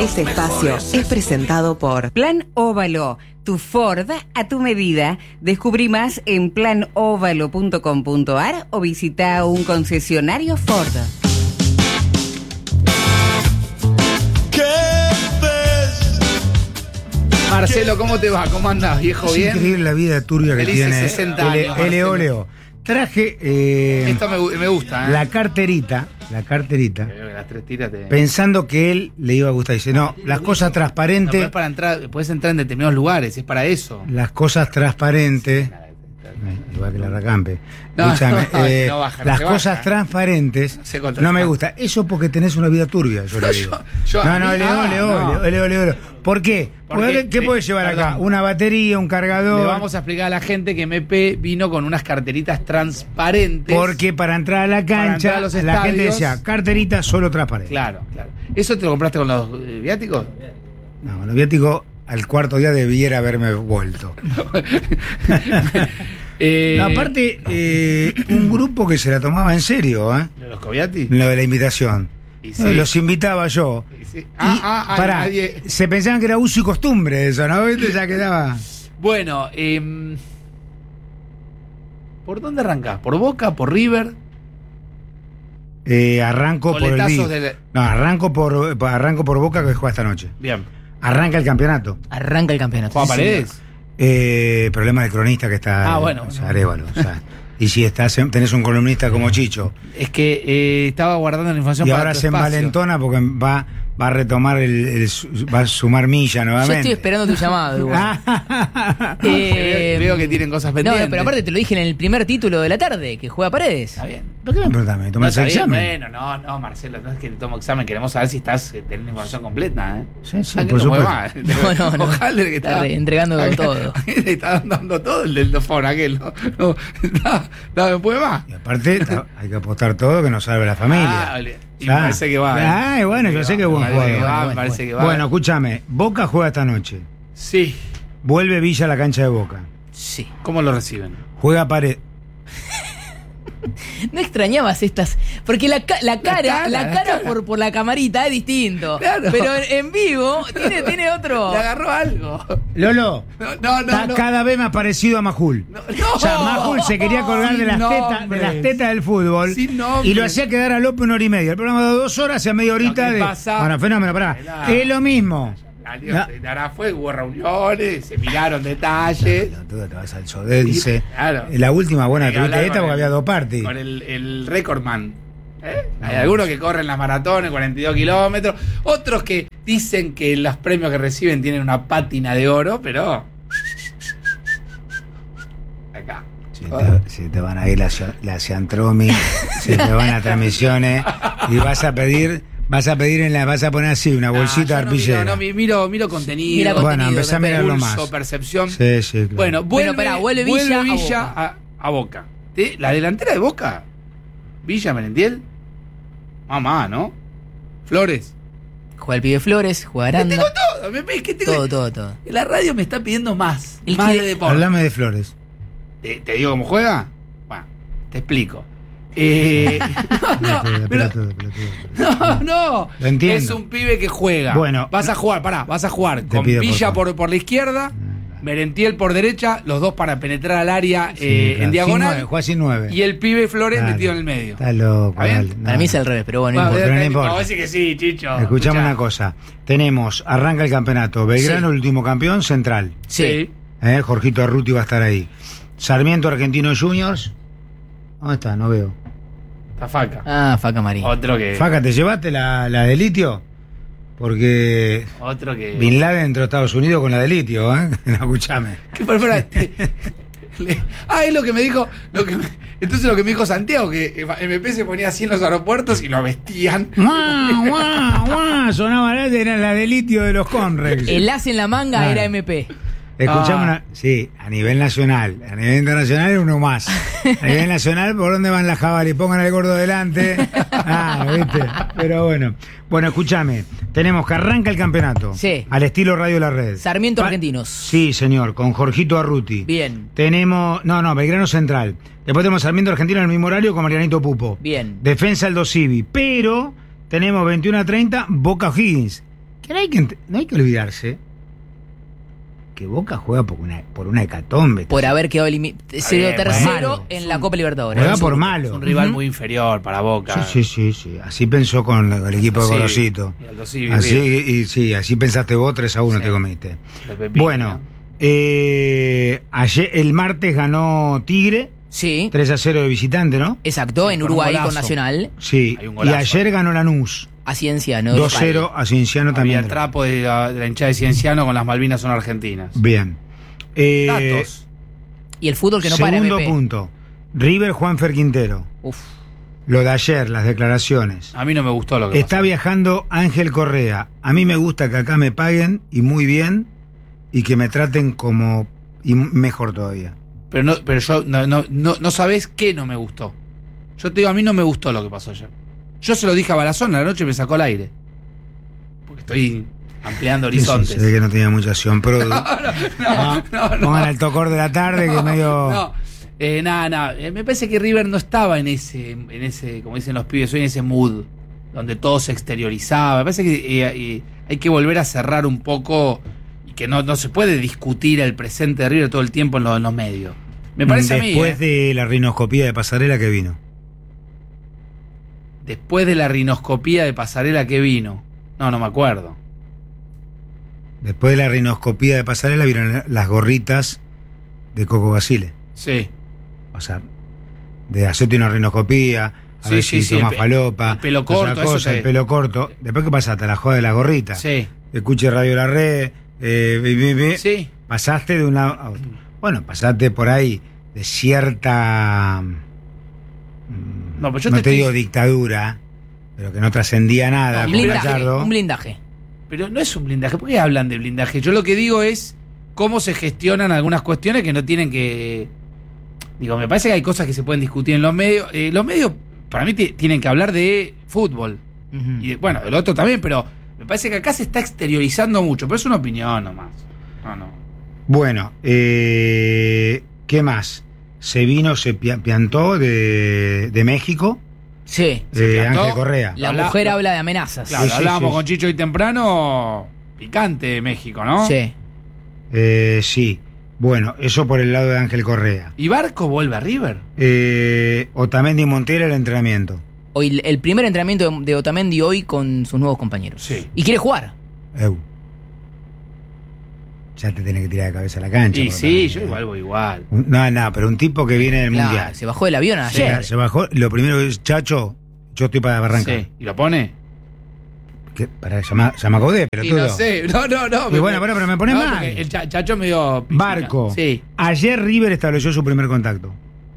Este espacio es presentado por Plan Óvalo, tu Ford a tu medida. Descubrí más en planovalo.com.ar o visita un concesionario Ford. Marcelo, ¿cómo te va? ¿Cómo andás, viejo? Es ¿Bien? increíble la vida turbia que Felices tiene 60 años, Leo. Traje Esto me gusta, ¿eh? la carterita, Creo que las tres tiras te... pensando que él le iba a gustar. Dice, no, las cosas No, transparentes, pero es para entrar, puedes entrar en determinados lugares, es para eso. las cosas transparentes, igual que la Racampe. No, Escúchame, no baja, no las se cosas baja. transparentes Se contrasta. no me gusta. Eso porque tenés una vida turbia, yo le digo. No. Leo. ¿Por qué? Porque, ¿Qué podés llevar acá? perdón. Una batería, un cargador. Le vamos a explicar a la gente que MP vino con unas carteritas transparentes. Porque para entrar a la Para cancha, entrar a los la gente estadios- decía, carterita solo transparente. Claro. ¿Eso te lo compraste con los viáticos? No, los viáticos al cuarto día debiera haberme vuelto. No, aparte, un grupo que se la tomaba en serio, ¿Los Coviati? lo de la invitación. Y sí. Los invitaba yo. Y sí. Pará, Nadie... se pensaban que era uso y costumbre eso, ¿no? ¿Viste? Ya quedaba. Bueno, ¿por dónde arrancás? ¿Por Boca? ¿Por River? Arranco por el Coletazos Big. del- No, arranco por Boca, que juega esta noche. Bien. Arranca el campeonato. Arranca el campeonato. ¿Juan Sí, Paredes? Problema del cronista que está. Bueno. O sea, Arévalo, o sea, y si tenés un columnista como Chicho. Es que estaba guardando la información Y para ahora tu se espacio. envalentona porque va a retomar va a sumar milla Yo nuevamente. estoy esperando tu llamado. igual. Veo que tienen cosas No, pendientes. pero aparte te lo dije en el primer título de la tarde, que juega Paredes. Está bien. ¿Por qué me preguntás? ¿Me No, tomas está el bien, examen? bueno, no, Marcelo, no es que te tomo examen, queremos saber si estás teniendo información completa, ¿eh? Sí, Ah, que por no mueve supuesto. más. No. Ojalá que Está entregando todo. Le está dando todo el del dofón aquel. No me puede más. Y aparte, hay que apostar todo que nos salve la familia. Vale. Y Ya. me parece que va. ¿eh? Ay, bueno, yo sé que es buen Me parece que jugador. va, me parece que va. Bueno, escúchame, Boca juega esta noche. Sí. Vuelve Villa a la cancha de Boca. Sí. ¿Cómo lo reciben? Juega Paredes. No extrañabas estas. Porque la cara por la camarita es distinto. Claro. Pero en vivo tiene otro. Le agarró algo. Lolo, No. está cada vez más parecido a Majul. No. O sea, Majul se quería colgar de las tetas del fútbol Sin nombres. y lo hacía quedar a López 1 hora y media. El programa de 2 horas a media horita ¿qué de. pasa? Bueno, fenómeno, pará. Claro. Es lo mismo. Ahora fue, hubo reuniones, se miraron detalles. Tú te vas al Sodé, dice. Claro. La última buena Hay que entrevista hablar esta con porque el- había dos partes. Con el recordman. Hay algunos que corren las maratones, 42 kilómetros. Otros que dicen que los premios que reciben tienen una pátina de oro, pero. Acá. Si te van a ir la Ciantromi, si te van a transmisiones y vas a poner así una bolsita yo no arpillera. miro contenido. Mira Bueno, contenido, empezá a mirarlo pulso, más. percepción. Sí, claro. Bueno, vuelve Villa a Boca. La delantera de Boca. Villa, Merentiel. Mamá, ¿no? Flores. Juega el pibe Flores, juega Aranda. Tengo todo, es que tengo. Todo. La radio me está pidiendo más. El Más que- de deporte. Hablame de Flores. ¿Te digo cómo juega? Bueno, te explico. Pelotudo. No. Lo entiendo. Es un pibe que juega. Bueno. Vas a jugar Te con pido, Villa por por la izquierda, Merentiel por derecha, los dos para penetrar al área en diagonal. Juega sin 9. Y el pibe Flores Claro. metido en el medio. Está loco. ¿Está bien? dale, no. Para mí es al revés, pero bueno, no Bueno, importa. pero no importa. Vamos a decir que sí, Chicho. Escuchame Escuchá. una cosa. Arranca el campeonato. Belgrano, Sí. el último campeón, Central. Sí. Jorgito Arruti va a estar ahí. Sarmiento Argentino Juniors. ¿Dónde está? No veo. Está Faca. Ah, Faca Marín. Otro que. Faca, ¿te llevaste la de litio? Porque Otro que. Bin Laden entró a Estados Unidos con la de litio, ¿eh? No, escuchame. ¿Qué palabra? Es lo que me dijo. Entonces lo que me dijo Santiago, que MP se ponía así en los aeropuertos y lo vestían. ¡Guau! Sonaba era la de litio de los Conrex. El as en la manga Claro. era MP. Escuchame sí, a nivel nacional. A nivel internacional uno más. A nivel nacional, ¿por dónde van las jabalí? Pongan al gordo delante. ¿Viste? Pero bueno. Bueno, escúchame. Tenemos que arranca el campeonato. Sí. Al estilo Radio La Red. Sarmiento Argentinos. Sí, señor, con Jorgito Arruti. Bien. Tenemos. No, Belgrano Central. Después tenemos Sarmiento Argentino en el mismo horario con Marianito Pupo. Bien. Defensa Aldo Civi. Pero tenemos 21:30 Boca O'Higgins. no hay que olvidarse que Boca juega por una hecatombe. Por haber quedado bien, tercero malo. en la Copa Libertadores. Juega Es por un- malo. Es un rival muy inferior para Boca. Sí. Así pensó con el equipo de Sí, Gorosito. y Aldo Civi, Así, bien. y sí, así pensaste vos, 3-1 Sí. te comiste. De Pepino. Bueno, ayer, el martes ganó Tigre, Sí, 3-0 de visitante, ¿no? exacto, Sí, en con un Uruguay golazo. con Nacional. Sí, Hay un y golazo. ayer ganó Lanús, A Cienciano. 2-0 a Cienciano Había también. trapo de la hinchada de Cienciano con las Malvinas son argentinas. Bien. Datos. Y el fútbol que no para, Segundo MP. punto. River Juanfer Quintero. Uf. Lo de ayer, las declaraciones. A mí no me gustó lo que Está pasó. viajando Ángel Correa. A mí me gusta que acá me paguen y muy bien y que me traten como y mejor todavía. Pero yo no sabés qué no me gustó. Yo te digo, a mí no me gustó lo que pasó ayer. Yo se lo dije a Balazón a la noche y me sacó al aire. Porque estoy ampliando horizontes. Se ve que no tenía mucha acción, pero No. pongan el tocor de la tarde que medio. No, nada. Me parece que River no estaba en ese, como dicen los pibes hoy, en ese mood donde todo se exteriorizaba. Me parece que hay que volver a cerrar un poco y que no se puede discutir el presente de River todo el tiempo en los medios. Me parece Después a mí. de la rinoscopía de pasarela que vino. Después de la rinoscopía de pasarela que vino. No me acuerdo. Después de la rinoscopía de pasarela vieron las gorritas de Coco Basile. Sí. O sea, de hacerte una rinoscopía, a Sí, ver sí, si sí, tomás el falopa, pelo toda esa corto, eso cosa, te- el pelo corto. Después que pasaste, la joda de la gorrita. Sí. Escuche Radio La Red, Sí. pasaste de un lado a otro. Bueno, pasaste por ahí de cierta. No, pero yo no te te estoy- digo dictadura, pero que no trascendía nada. No, con Blindaje, Gallardo. un blindaje. Pero no es un blindaje. ¿Por qué hablan de blindaje? Yo lo que digo es cómo se gestionan algunas cuestiones que no tienen que. Digo, me parece que hay cosas que se pueden discutir en los medios. Los medios, para mí, tienen que hablar de fútbol. Ujú. Y bueno, del otro también, pero me parece que acá se está exteriorizando mucho. Pero es una opinión nomás. No. Bueno, ¿qué más? Se piantó de México, Sí. piantó. Ángel Correa. La Habla- mujer habla de amenazas. Claro, Sí, hablábamos sí. con Chicho hoy temprano. Picante de México, ¿no? Sí. Sí. Bueno, eso por el lado de Ángel Correa. ¿Y Barco vuelve a River? Otamendi y Montero el entrenamiento. Hoy el primer entrenamiento de Otamendi hoy con sus nuevos compañeros. Sí. Y quiere jugar. Ya te tenés que tirar de cabeza a la cancha. Y por sí, Otamendi. yo igual voy igual. No, pero un tipo que viene del Claro, Mundial. se bajó del avión Sí, ayer. se bajó. Lo primero que es, Chacho, yo estoy para arrancar. Sí. ¿Y lo pone? Para llamar Caudé, pero Y todo. no sé, no. Y bueno, pero me pone mal. porque El Chacho me dio. Barco. Sí, Ayer River estableció su primer contacto.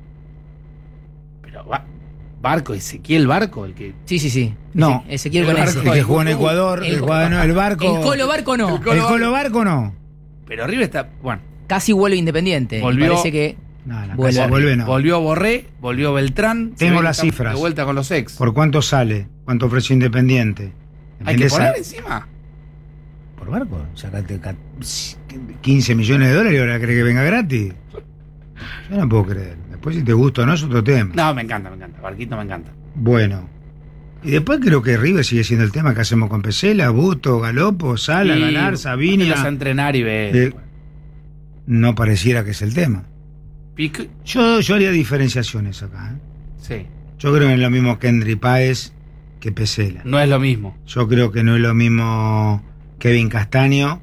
pero Barco, Ezequiel Barco, el que. Sí. No. Ezequiel El con Barco. ese. El que jugó en Ecuador, El- el Barco. El Colo Barco no. El Colo Barco no. Pero River está. Bueno, Casi vuelve Independiente. Volvió- Parece que No, Vuelve. casi vuelve no. volvió Borré, volvió Beltrán. Se Tengo ve que las está cifras. De vuelta con los ex. ¿Por cuánto sale? ¿Cuánto ofreció Independiente? Hay que Independiente poner sa- encima. Por Barco, sacate 15 millones de dólares y ahora cree que venga gratis. Yo no puedo creer. Después si te gusta o no es otro tema. No, me encanta. Barquito me encanta. Bueno. Y después creo que River sigue siendo el tema que hacemos con Pesela, Busto, Galopo, Sala, Y Galar, ponelos a Sabinia. entrenar y ver. No pareciera que es el tema. Pic- Yo haría diferenciaciones acá. Sí. Yo creo que no es lo mismo Kendry Páez que Pesela. No es lo mismo. Yo creo que no es lo mismo Kevin Castaño.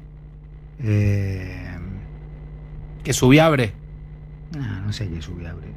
Que Subiabre. No sé qué es Subiabre.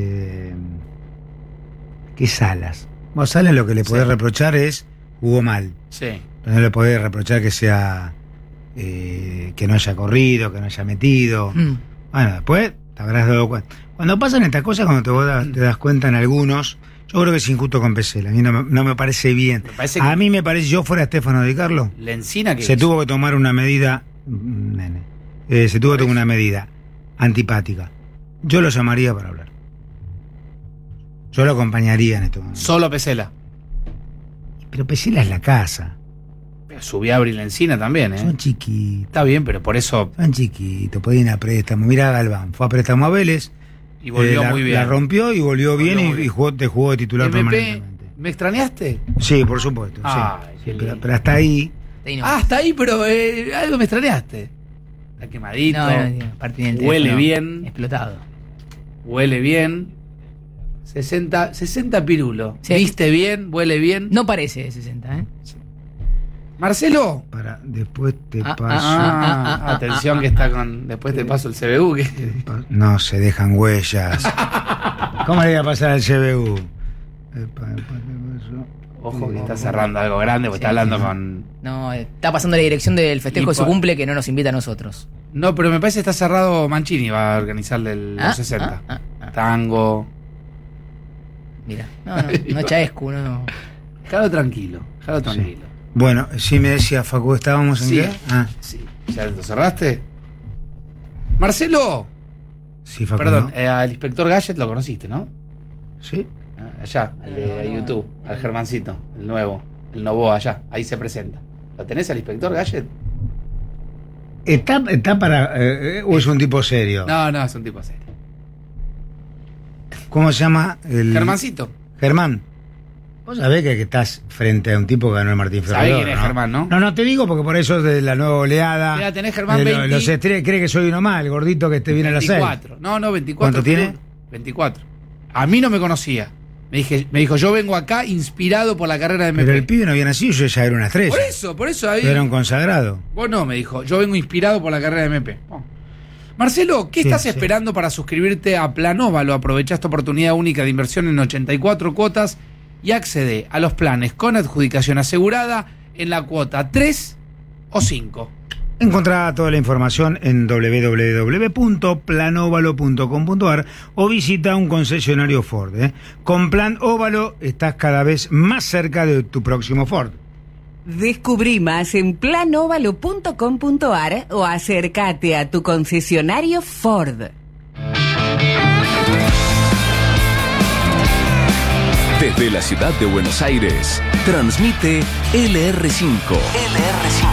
¿Qué Salas? Vos Salas lo que le podés Sí. reprochar es jugó mal. Sí. Pero no le podés reprochar que sea que no haya corrido, que no haya metido. mm, Bueno, después te habrás dado cuenta. Cuando pasan estas cosas, cuando te das cuenta en algunos, yo creo que es injusto con Pesela. A mí no me parece bien. Me parece que A mí me parece, si yo fuera Estefano Di Carlo, Lencina que se tuvo que tomar una medida, se tuvo que tomar una medida antipática. Yo lo llamaría para hablar. Yo lo acompañaría en este momento. Solo Pesela. Pero Pesela es la casa. Pero Subiabre y Lencina también, ¿eh? Son chiquitos. Está bien, pero por eso. Son chiquitos, pueden ir a préstamo. Mirá a Galván, fue a préstamo a Vélez. Y volvió la, muy bien. La rompió y volvió bien muy y bien. jugó de titular MP, permanentemente. ¿me extrañaste? Sí, por supuesto. Ay, sí. qué Sí, lindo. pero hasta ahí ahí no. Ah, hasta ahí, pero algo me extrañaste. Está quemadito. No, aparte del Huele teléfono bien. Explotado. Huele bien. 60 pirulo. Sí. Viste bien, huele bien. No parece de 60, ¿eh? Marcelo. Después te paso. Atención que está con. Después te paso el CBU. No se dejan huellas. ¿Cómo le iba a pasar al CBU? Ojo que está cerrando algo grande, porque Sí. está hablando con. No, está pasando la dirección del festejo Y de su pa- cumple que no nos invita a nosotros. No, pero me parece que está cerrado Mancini, va a organizarle el los 60. Tango. Mira, no Chaescu, no. Déjalo tranquilo, déjalo tranquilo. Bueno, sí me decía Facu, ¿estábamos en Sí. qué? Ah, Sí. ¿Ya lo cerraste? Marcelo. sí, Facu. Perdón, ¿no? al inspector Gadget lo conociste, ¿no? Sí. Allá, el de YouTube, al Germancito, el nuevo, el Novoa, allá, ahí se presenta. ¿Lo tenés al inspector Gadget? ¿Está para. ¿O es un tipo serio? No, es un tipo serio. ¿Cómo se llama? Germancito. Germán. Vos sabés que estás frente a un tipo que ganó el Martín ¿Sabés Fierro. quién es Germán, no? No, te digo porque por eso de la nueva oleada. Mira, tenés Germán 20. Los cree que soy uno más, el gordito que viene a las 6. 24. No, 24. ¿Cuánto tiene? 24. A mí no me conocía. Me dijo, yo vengo acá inspirado por la carrera de MP. Pero el pibe no había nacido, yo ya era una estrella. Por eso ahí. Yo era un consagrado. Vos no, me dijo, yo vengo inspirado por la carrera de MP. Oh. Marcelo, ¿qué Sí, estás sí. esperando para suscribirte a Plan Óvalo? Aprovecha esta oportunidad única de inversión en 84 cuotas y accede a los planes con adjudicación asegurada en la cuota 3 o 5. Encontrá toda la información en www.planovalo.com.ar o visita un concesionario Ford. Con Plan Óvalo estás cada vez más cerca de tu próximo Ford. Descubrí más en planovalo.com.ar o acércate a tu concesionario Ford. Desde la ciudad de Buenos Aires, transmite LR5. LR5.